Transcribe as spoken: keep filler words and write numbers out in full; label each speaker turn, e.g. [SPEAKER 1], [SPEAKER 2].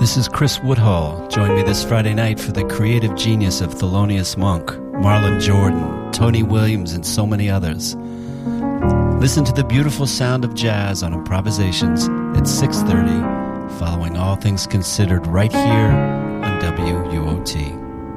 [SPEAKER 1] This is Chris Woodhull. Join me this Friday night for the creative genius of Thelonious Monk, Marlon Jordan, Tony Williams, and so many others. Listen to the beautiful sound of jazz on Improvisations at six thirty, following All Things Considered right here on W U O T.